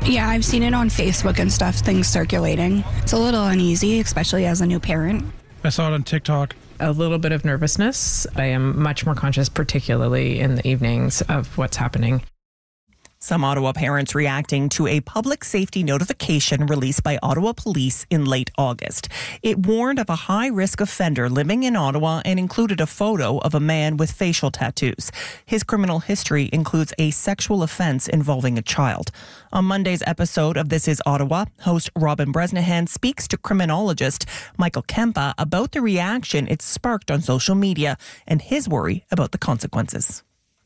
Yeah, I've seen it on Facebook and stuff, things circulating. It's a little uneasy, especially as a new parent. I saw it on TikTok. A little bit of nervousness. I am much more conscious, particularly in the evenings, of what's happening. Some Ottawa parents reacting to a public safety notification released by Ottawa Police in late August. It warned of a high-risk offender living in Ottawa and included a photo of a man with facial tattoos. His criminal history includes a sexual offense involving a child. On Monday's episode of This Is Ottawa, host Robin Bresnahan speaks to criminologist Michael Kempa about the reaction it sparked on social media and his worry about the consequences.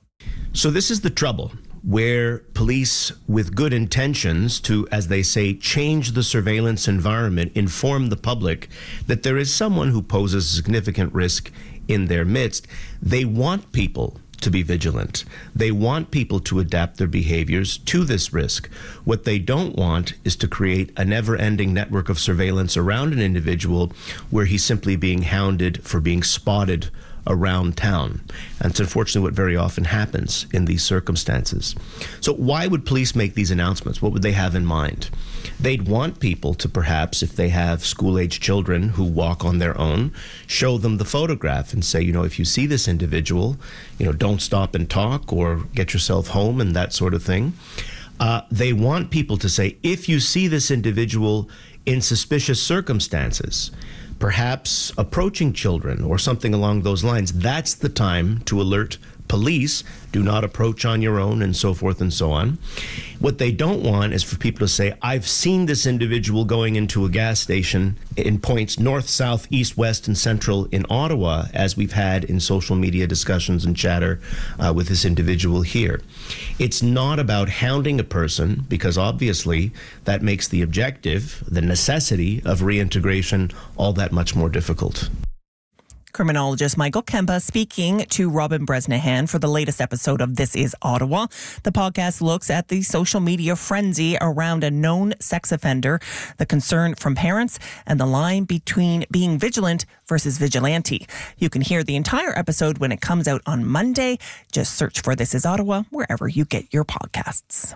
So this is the trouble, where police with good intentions to, as they say, change the surveillance environment, inform the public that there is someone who poses a significant risk in their midst. They want people to be vigilant. They want people to adapt their behaviors to this risk. What they don't want is to create a never-ending network of surveillance around an individual where he's simply being hounded for being spotted around town. And it's unfortunately what very often happens in these circumstances. So why would police make these announcements? What would they have in mind? They'd want people to perhaps, if they have school-age children who walk on their own, show them the photograph and say, if you see this individual, don't stop and talk or get yourself home and that sort of thing. They want people to say, if you see this individual in suspicious circumstances, perhaps approaching children or something along those lines, that's the time to alert police. Do not approach on your own, and so forth and so on. What they don't want is for people to say, I've seen this individual going into a gas station in points north, south, east, west, and central in Ottawa, as we've had in social media discussions and chatter with this individual here. It's not about hounding a person, because obviously that makes the objective, the necessity of reintegration, all that much more difficult. Criminologist Michael Kempa speaking to Robin Bresnahan for the latest episode of This Is Ottawa. The podcast looks at the social media frenzy around a known sex offender, the concern from parents, and the line between being vigilant versus vigilante. You can hear the entire episode when it comes out on Monday. Just search for This Is Ottawa wherever you get your podcasts.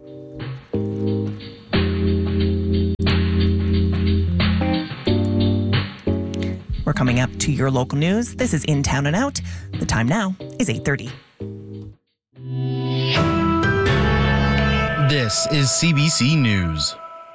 We're coming up to your local news. This is In Town and Out. The time now is 8:30. This is CBC News.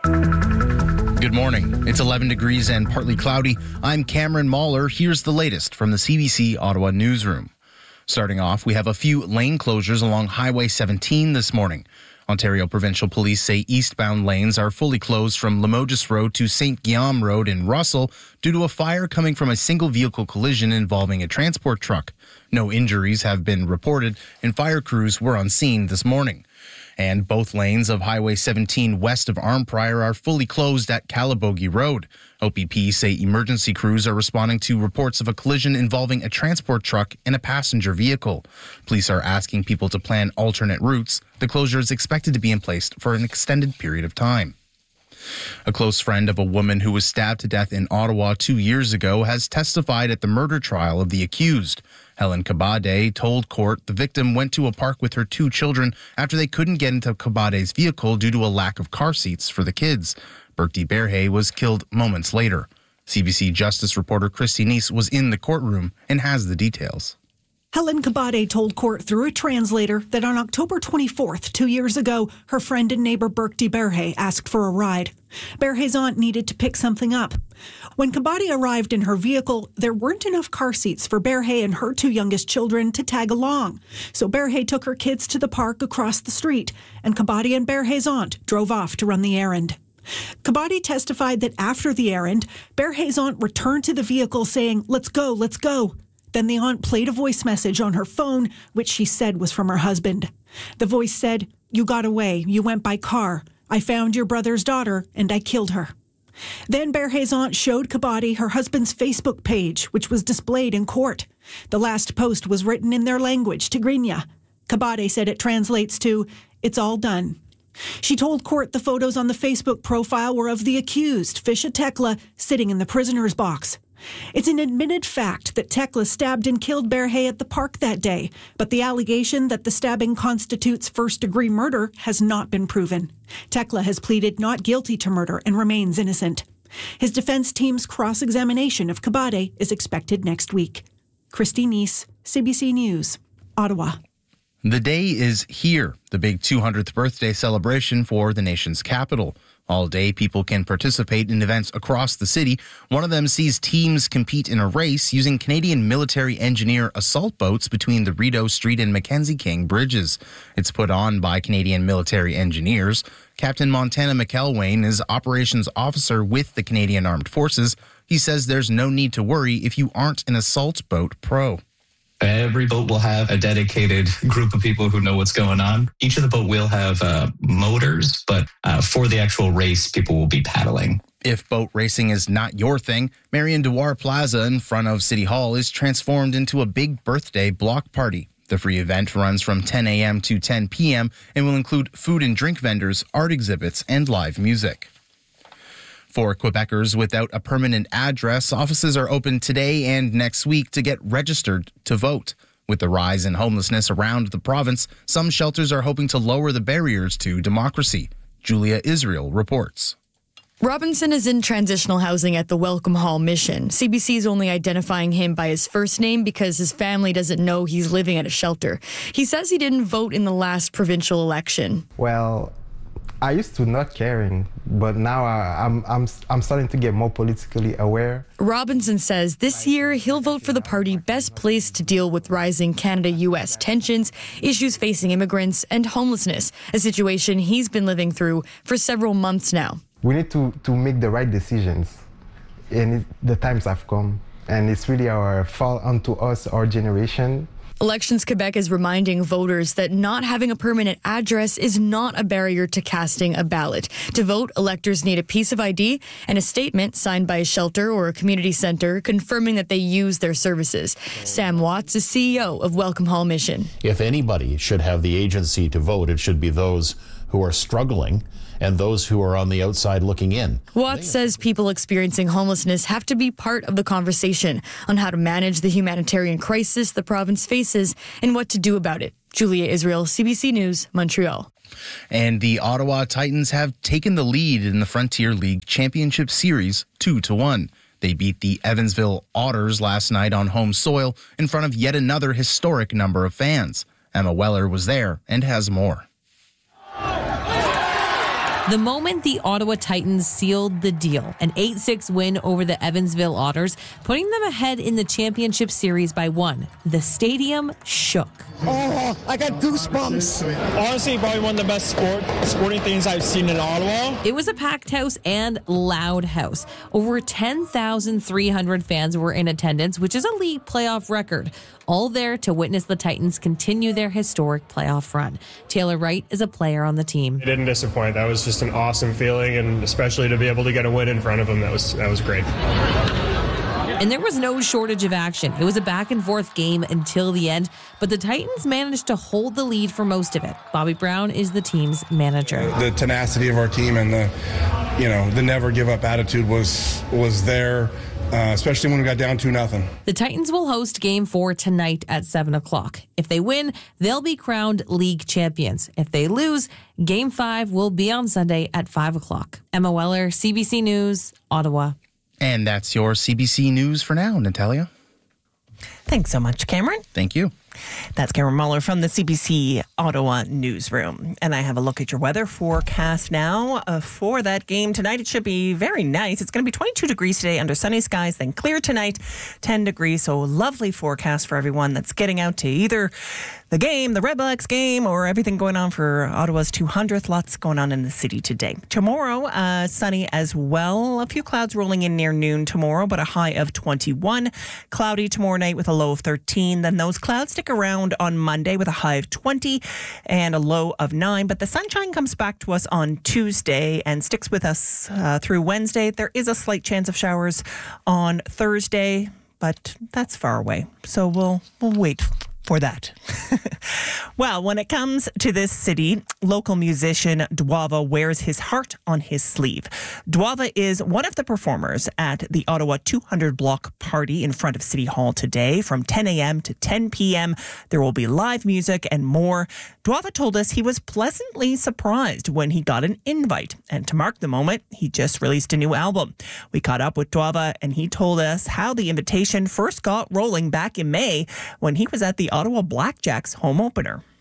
Good morning. It's 11 degrees and partly cloudy. I'm Cameron Mahler. Here's the latest from the CBC Ottawa newsroom. Starting off, we have a few lane closures along Highway 17 this morning. Ontario Provincial Police say eastbound lanes are fully closed from Limoges Road to St. Guillaume Road in Russell due to a fire coming from a single vehicle collision involving a transport truck. No injuries have been reported, and fire crews were on scene this morning. And both lanes of Highway 17 west of Arnprior are fully closed at Calabogie Road. OPP say emergency crews are responding to reports of a collision involving a transport truck and a passenger vehicle. Police are asking people to plan alternate routes. The closure is expected to be in place for an extended period of time. A close friend of a woman who was stabbed to death in Ottawa 2 years ago has testified at the murder trial of the accused. Helen Kabade told court the victim went to a park with her 2 children after they couldn't get into Kabade's vehicle due to a lack of car seats for the kids. Bertie Berhe was killed moments later. CBC Justice reporter Christy Neese was in the courtroom and has the details. Helen Kabade told court through a translator that on October 24th, 2 years ago, her friend and neighbor Bertie Berhe asked for a ride. Berhe's aunt needed to pick something up. When Kabade arrived in her vehicle, there weren't enough car seats for Berhe and her 2 youngest children to tag along. So Berhe took her kids to the park across the street, and Kabade and Berhe's aunt drove off to run the errand. Kabade testified that after the errand, Berhe's aunt returned to the vehicle saying, "Let's go, let's go." Then the aunt played a voice message on her phone, which she said was from her husband. The voice said, "You got away. You went by car. I found your brother's daughter, and I killed her." Then Berhe's aunt showed Kabade her husband's Facebook page, which was displayed in court. The last post was written in their language, Tigrinya. Kabade said it translates to, "It's all done." She told court the photos on the Facebook profile were of the accused, Fisha Tekla, sitting in the prisoner's box. It's an admitted fact that Tekla stabbed and killed Berhe at the park that day, but the allegation that the stabbing constitutes first-degree murder has not been proven. Tekla has pleaded not guilty to murder and remains innocent. His defense team's cross-examination of Kabade is expected next week. Christy Neese, CBC News, Ottawa. The day is here, the big 200th birthday celebration for the nation's capital. All day, people can participate in events across the city. One of them sees teams compete in a race using Canadian military engineer assault boats between the Rideau Street and Mackenzie King bridges. It's put on by Canadian military engineers. Captain Montana McElwain is operations officer with the Canadian Armed Forces. He says there's no need to worry if you aren't an assault boat pro. Every boat will have a dedicated group of people who know what's going on. Each of the boat will have motors, but for the actual race, people will be paddling. If boat racing is not your thing, Marion Dewar Plaza in front of City Hall is transformed into a big birthday block party. The free event runs from 10 a.m. to 10 p.m. and will include food and drink vendors, art exhibits, and live music. For Quebecers without a permanent address, offices are open today and next week to get registered to vote. With the rise in homelessness around the province, some shelters are hoping to lower the barriers to democracy. Julia Israel reports. Robinson is in transitional housing at the Welcome Hall Mission. CBC is only identifying him by his first name because his family doesn't know he's living at a shelter. He says he didn't vote in the last provincial election. Well, I used to not caring, but now I'm starting to get more politically aware. Robinson says this year he'll vote for the party best placed to deal with rising Canada-U.S. tensions, issues facing immigrants, and homelessness, a situation he's been living through for several months now. We need to make the right decisions, and the times have come, and it's really our fault onto us, our generation. Elections Quebec is reminding voters that not having a permanent address is not a barrier to casting a ballot. To vote, electors need a piece of ID and a statement signed by a shelter or a community centre confirming that they use their services. Sam Watts is CEO of Welcome Hall Mission. If anybody should have the agency to vote, it should be those who are struggling and those who are on the outside looking in. Watts says people experiencing homelessness have to be part of the conversation on how to manage the humanitarian crisis the province faces and what to do about it. Julia Israel, CBC News, Montreal. And the Ottawa Titans have taken the lead in the Frontier League Championship Series 2-1. They beat the Evansville Otters last night on home soil in front of yet another historic number of fans. Emma Weller was there and has more. The moment the Ottawa Titans sealed the deal, an 8-6 win over the Evansville Otters, putting them ahead in the championship series by 1. The stadium shook. Oh, I got goosebumps. Honestly, probably one of the best sporting things I've seen in Ottawa. It was a packed house and loud house. Over 10,300 fans were in attendance, which is a league playoff record. All there to witness the Titans continue their historic playoff run. Taylor Wright is a player on the team. It didn't disappoint. That was just an awesome feeling, and especially to be able to get a win in front of them, that was great. And there was no shortage of action. It was a back-and-forth game until the end, but the Titans managed to hold the lead for most of it. Bobby Brown is the team's manager. The tenacity of our team and the never-give-up attitude was there. Especially when we got down 2-0. The Titans will host Game 4 tonight at 7 o'clock. If they win, they'll be crowned league champions. If they lose, Game 5 will be on Sunday at 5 o'clock. Emma Weller, CBC News, Ottawa. And that's your CBC News for now, Natalia. Thanks so much, Cameron. Thank you. That's Cameron Muller from the CBC Ottawa newsroom. And I have a look at your weather forecast now for that game tonight. It should be very nice. It's going to be 22 degrees today under sunny skies, then clear tonight, 10 degrees. So lovely forecast for everyone that's getting out to either the game, the Redblacks game, or everything going on for Ottawa's 200th. Lots going on in the city today. Tomorrow, sunny as well. A few clouds rolling in near noon tomorrow, but a high of 21. Cloudy tomorrow night with a low of 13. Then those clouds stick around on Monday with a high of 20 and a low of 9. But the sunshine comes back to us on Tuesday and sticks with us through Wednesday. There is a slight chance of showers on Thursday, but that's far away. So we'll wait for that. Well, when it comes to this city, local musician Dwava wears his heart on his sleeve. Dwava is one of the performers at the Ottawa 200 block party in front of City Hall today from 10 a.m. to 10 p.m. There will be live music and more. Dwava told us he was pleasantly surprised when he got an invite. And to mark the moment, he just released a new album. We caught up with Dwava and he told us how the invitation first got rolling back in May when he was at the Ottawa Blackjacks home opener.